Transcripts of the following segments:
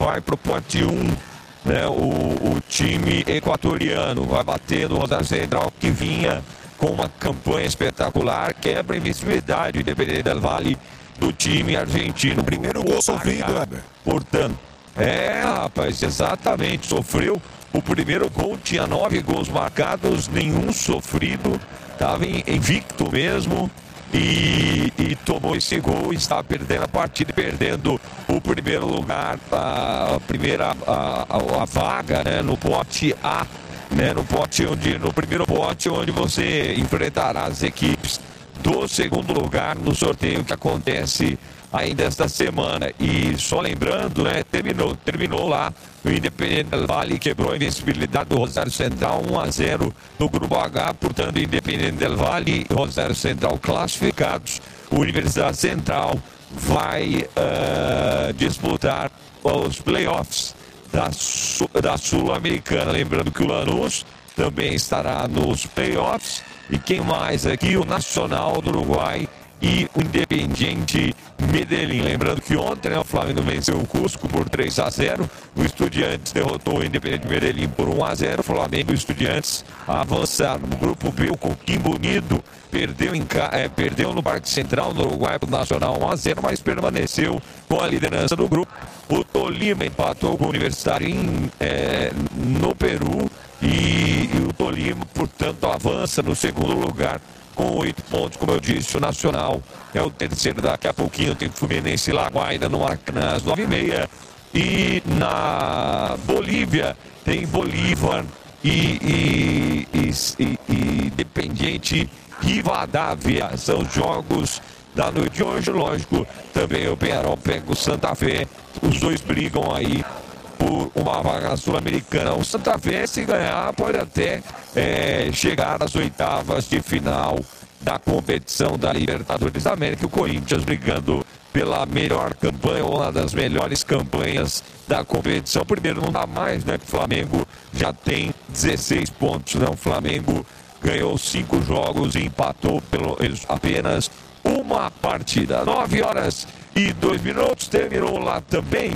vai pro pote 1, né? O time equatoriano vai bater no Rosário Central, que vinha com uma campanha espetacular, quebra a invencibilidade, Independiente del Valle, do time argentino. Primeiro gol sofrido, Weber. Portanto, rapaz, exatamente, sofreu o primeiro gol, tinha 9 gols marcados, nenhum sofrido, estava invicto mesmo. E tomou esse gol, está perdendo a partida, perdendo o primeiro lugar, a vaga, né, no pote A, né, no primeiro pote, onde você enfrentará as equipes do segundo lugar no sorteio que acontece ainda esta semana. E só lembrando, né, terminou lá o Independiente del Valle, quebrou a invencibilidade do Rosário Central, 1-0 no grupo H. Portanto, Independiente del Valle e Rosário Central classificados. A Universidade Central vai disputar os playoffs da Sul-Americana. Lembrando que o Lanús também estará nos playoffs. E quem mais aqui? O Nacional do Uruguai e o Independiente Medellín. Lembrando que ontem, né, o Flamengo venceu o Cusco por 3-0. O Estudiantes derrotou o Independiente Medellín por 1-0. O Flamengo e o Estudiantes avançaram no grupo B. O Coquimbo Unido perdeu no Parque Central do Uruguai para o Nacional 1-0, mas permaneceu com a liderança do grupo. O Tolima empatou com o Universitário no Peru. E o Tolima, portanto, avança no segundo lugar com 8 pontos, como eu disse. O Nacional é o terceiro. Daqui a pouquinho tem Fluminense e La Guaira no Maracanã às 9h30. E na Bolívia tem Bolívar e Independiente Rivadavia. São os jogos da noite de hoje. Lógico, também o Peñarol pega o Santa Fé. Os dois brigam aí por uma vaga sul-americana. O Santa Fé, se ganhar, pode até chegar às oitavas de final da competição da Libertadores da América. O Corinthians brigando pela melhor campanha, ou uma das melhores campanhas da competição. Primeiro não dá mais, né? O Flamengo já tem 16 pontos, né? O Flamengo ganhou 5 jogos e empatou apenas uma partida. 9h02, terminou lá também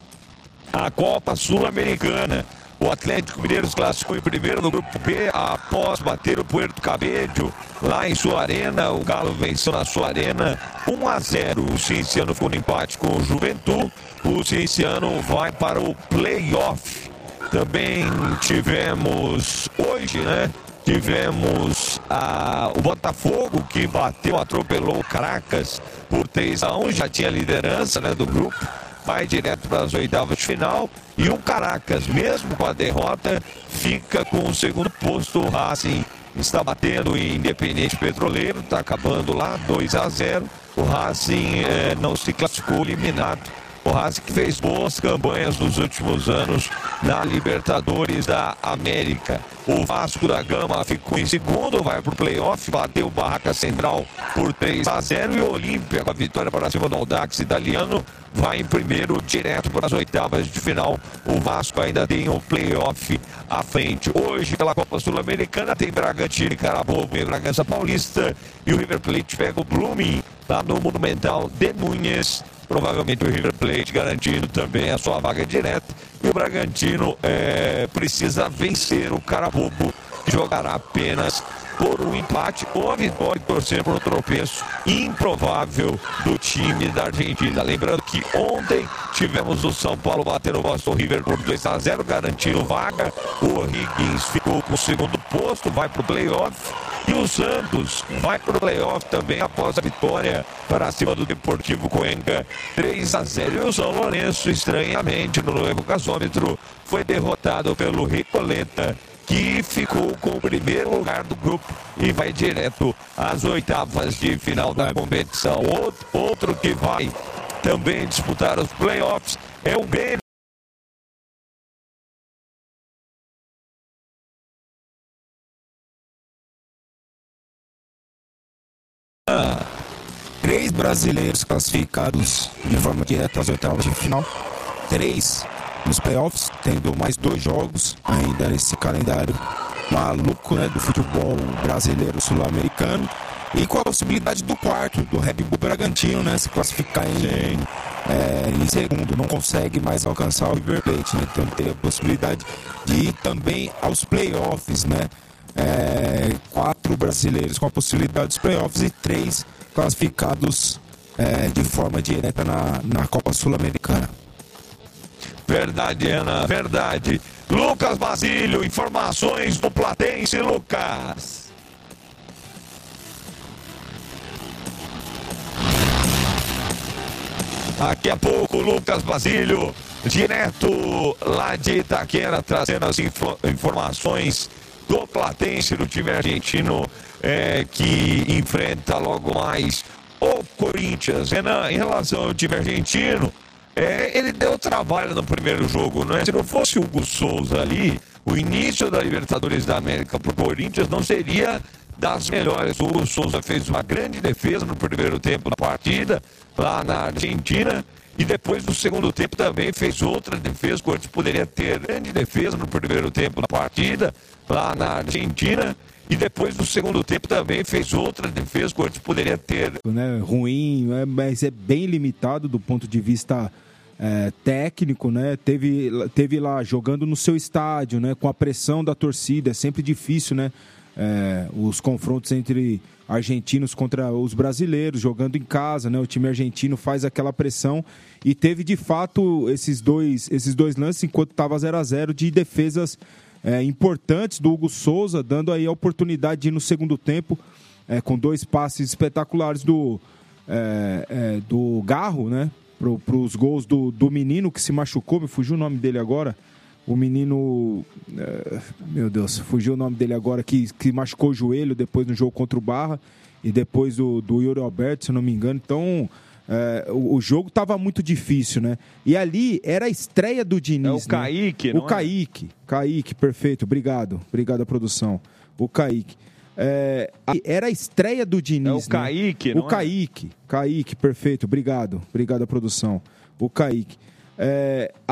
a Copa Sul-Americana. O Atlético Mineiro se classificou em primeiro no grupo B após bater o Puerto Cabello lá em sua arena. O Galo venceu na sua arena 1-0. O Cienciano ficou no empate com o Juventude. O Cienciano vai para o play-off. Também tivemos hoje, né? Tivemos o Botafogo, que atropelou o Caracas por 3-1. Já tinha liderança, né, do grupo. Vai direto para as oitavas de final. E o Caracas, mesmo com a derrota, fica com o segundo posto. O Racing está batendo em Independiente Petroleiro, está acabando lá 2-0. O Racing não se classificou, eliminado. O Racing que fez boas campanhas nos últimos anos na Libertadores da América. O Vasco da Gama ficou em segundo, vai para o playoff, bateu o Barraca Central por 3-0. E o Olímpia, com a vitória para cima do Audax italiano, vai em primeiro, direto para as oitavas de final. O Vasco ainda tem um playoff à frente. Hoje, pela Copa Sul-Americana, tem Bragantino e Carabobo em Bragança Paulista. E o River Plate pega o Blooming lá no Monumental de Núñez. Provavelmente o River Plate garantindo também a sua vaga direta. E o Bragantino precisa vencer o Carabobo, que jogará apenas por um empate ou a vitória, e torcer por um tropeço improvável do time da Argentina. Lembrando que ontem tivemos o São Paulo batendo o Boston River por 2-0, garantindo vaga. O Higgins ficou com o segundo posto, vai para o playoff. E o Santos vai para o playoff também após a vitória para cima do Deportivo Cuenca 3-0. E o São Lourenço, estranhamente, no novo gasômetro, foi derrotado pelo Recoleta, que ficou com o primeiro lugar do grupo e vai direto às oitavas de final da competição. Outro que vai também disputar os playoffs é o Grêmio. Três brasileiros classificados de forma direta às oitavas de final. 3 nos playoffs, tendo mais 2 jogos ainda nesse calendário maluco, né, do futebol brasileiro sul-americano. E com a possibilidade do quarto, do Red Bull Bragantino, né, se classificar em segundo, não consegue mais alcançar o River Plate, né? Então tem a possibilidade de ir também aos playoffs, né? 4 brasileiros com a possibilidade dos playoffs e 3 classificados de forma direta na Copa Sul-Americana. Verdade, Ana, verdade. Lucas Basílio, informações do Platense, Lucas. Daqui a pouco, Lucas Basílio, direto lá de Itaquera, trazendo as informações do Platense, do time argentino, que enfrenta logo mais o Corinthians. Renan, em relação ao time argentino, ele deu trabalho no primeiro jogo, né? Se não fosse o Hugo Souza ali, o início da Libertadores da América para o Corinthians não seria das melhores. O Hugo Souza fez uma grande defesa no primeiro tempo da partida, lá na Argentina, e depois no segundo tempo também fez outra defesa. O Corinthians poderia ter grande defesa no primeiro tempo da partida, lá na Argentina, e depois no segundo tempo também fez outra defesa. O Corinthians poderia ter... Ruim, mas é bem limitado do ponto de vista técnico, né? Teve lá jogando no seu estádio, né? Com a pressão da torcida, é sempre difícil, né? Os confrontos entre argentinos contra os brasileiros, jogando em casa, né? O time argentino faz aquela pressão e teve de fato esses dois lances, enquanto estava 0-0, de defesas importantes do Hugo Souza, dando aí a oportunidade de ir no segundo tempo, com 2 passes espetaculares do Garro, né? Para os gols do menino que se machucou, me fugiu o nome dele agora. O menino, meu Deus, fugiu o nome dele agora, que machucou o joelho depois no jogo contra o Barra e depois do Yuri Alberto, se não me engano. Então, o jogo estava muito difícil, né? E ali era a estreia do Diniz. O Kaique, né? O Kaique, perfeito, obrigado a produção. O Kaique. Era a estreia do Diniz. O Kaique, né? O Kaique, perfeito, obrigado a produção. O Kaique.